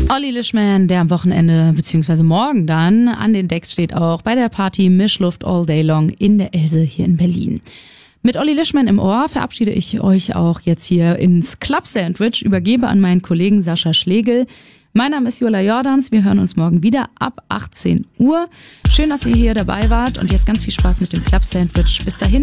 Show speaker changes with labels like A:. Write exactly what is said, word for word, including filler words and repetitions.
A: Olli Lischman, der am Wochenende bzw. morgen dann an den Decks steht, auch bei der Party Mischluft All Day Long in der Else hier in Berlin. Mit Olli Lischman im Ohr verabschiede ich euch auch jetzt hier ins Club Sandwich, übergebe an meinen Kollegen Sascha Schlegel. Mein Name ist Jola Jordans, wir hören uns morgen wieder ab achtzehn Uhr. Schön, dass ihr hier dabei wart und jetzt ganz viel Spaß mit dem Club Sandwich. Bis dahin.